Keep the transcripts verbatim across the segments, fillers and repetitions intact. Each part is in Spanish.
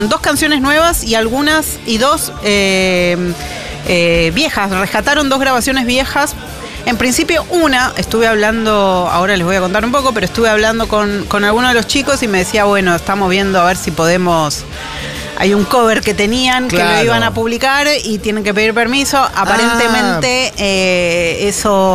Dos canciones nuevas y algunas, y dos eh, eh, viejas. Rescataron dos grabaciones viejas. En principio una, estuve hablando, ahora les voy a contar un poco, pero estuve hablando con, con algunos de los chicos y me decía, bueno, estamos viendo a ver si podemos... Hay un cover que tenían, claro, que lo iban a publicar y tienen que pedir permiso. Aparentemente ah. eh,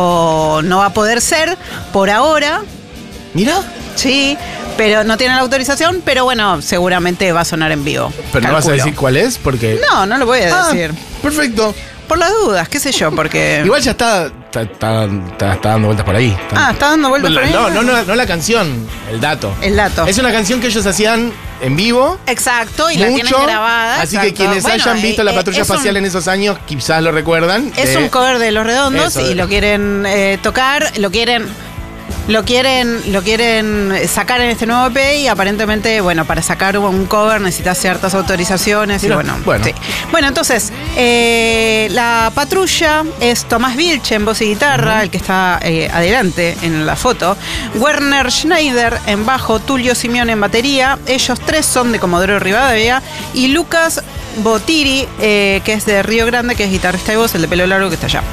eso no va a poder ser por ahora. Mira. Sí, pero no tienen la autorización, pero bueno, seguramente va a sonar en vivo. Pero calculo. ¿No vas a decir cuál es? Porque... No, no lo voy a ah, decir. Perfecto. Por las dudas, qué sé yo, porque... Igual ya está, está, está, está, está dando vueltas por ahí. Está... Ah, está dando vueltas no, por ahí. No, no, no, no la canción, el dato. El dato. Es una canción que ellos hacían en vivo. Exacto, y mucho, la tienen grabada. Así exacto. que quienes bueno, hayan visto eh, la Patrulla Espacial un, en esos años, quizás lo recuerdan. Es eh, un cover de Los Redondos eso, y lo quieren eh, tocar, lo quieren... Lo quieren, lo quieren sacar en este nuevo E P y aparentemente, bueno, para sacar un cover necesitas ciertas autorizaciones. Mira, y bueno, bueno. Sí. Bueno, entonces, eh, la Patrulla es Tomás Vilche en voz y guitarra, uh-huh. el que está eh, adelante en la foto. Werner Schneider en bajo, Tulio Simeone en batería. Ellos tres son de Comodoro Rivadavia. Y Lucas Botiri, eh, que es de Río Grande, que es guitarrista y voz, el de pelo largo que está allá.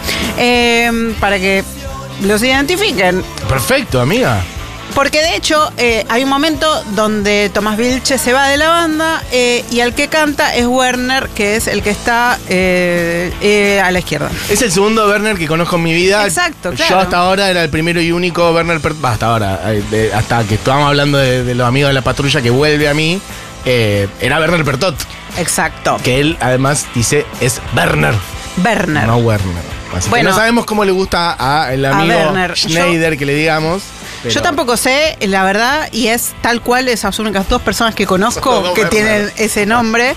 Eh, para que los identifiquen. Perfecto, amiga. Porque de hecho eh, hay un momento donde Tomás Vilche se va de la banda eh, y el que canta es Werner, que es el que está eh, eh, a la izquierda. Es el segundo Werner que conozco en mi vida. Exacto, claro. Yo hasta ahora era el primero y único Werner Pertot. Hasta ahora, eh, de, hasta que estábamos hablando de, de los amigos de la Patrulla que vuelve a mí, eh, era Werner Pertot. Exacto. Que él además dice es Werner. Werner. No Werner. Así bueno, que no sabemos cómo le gusta a el amigo a Werner. Schneider yo, que le digamos. Pero... Yo tampoco sé, la verdad, y es tal cual esas únicas dos personas que conozco no, que Werner. Tienen ese nombre,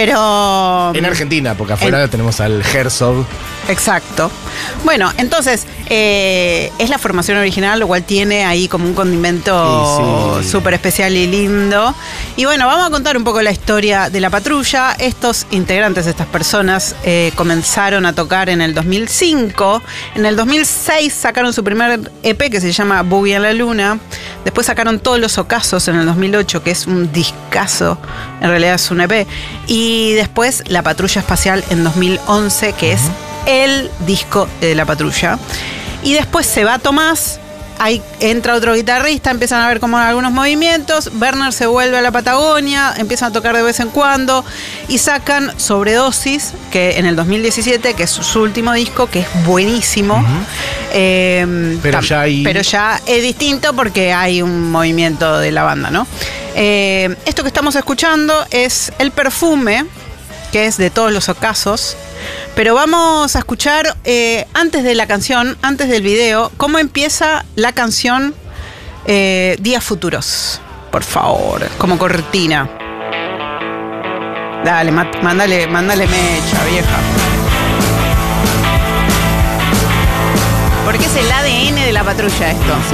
pero... En Argentina, porque afuera en... tenemos al Herzog. Exacto. Bueno, entonces, eh, es la formación original, lo cual tiene ahí como un condimento súper sí, sí. especial y lindo. Y bueno, vamos a contar un poco la historia de la Patrulla. Estos integrantes, estas personas, eh, comenzaron a tocar en el dos mil cinco. En el dos mil seis sacaron su primer E P que se llama Boogie en la Luna. Después sacaron Todos los Ocasos en el dos mil ocho, que es un discazo. En realidad es un E P. Y después La Patrulla Espacial en dos mil once, que uh-huh. es el disco de la Patrulla. Y después se va Tomás, ahí entra otro guitarrista, empiezan a ver como algunos movimientos. Werner se vuelve a la Patagonia, empiezan a tocar de vez en cuando y sacan Sobredosis, que en el dos mil diecisiete, que es su último disco, que es buenísimo. Uh-huh. eh, pero, ya hay... pero ya es distinto porque hay un movimiento de la banda, ¿no? Eh, esto que estamos escuchando es El Perfume, que es de Todos los Ocasos. Pero vamos a escuchar, eh, antes de la canción, antes del video, cómo empieza la canción eh, Días Futuros. Por favor, como cortina. Dale, mándale, mándale mecha, vieja. Porque es el A D N de la Patrulla esto. Sí.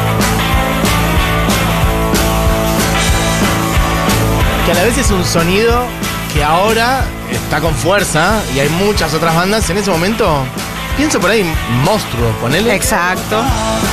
Que a la vez es un sonido que ahora está con fuerza y hay muchas otras bandas. En ese momento, pienso por ahí, Monstruo, ponele. Exacto.